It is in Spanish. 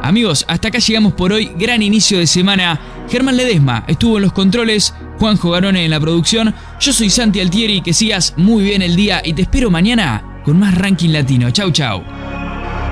Amigos, hasta acá llegamos por hoy. Gran inicio de semana. Germán Ledesma estuvo en los controles, Juanjo Garone en la producción. Yo soy Santi Altieri, que sigas muy bien el día y te espero mañana con más Ranking Latino. Chau, chau.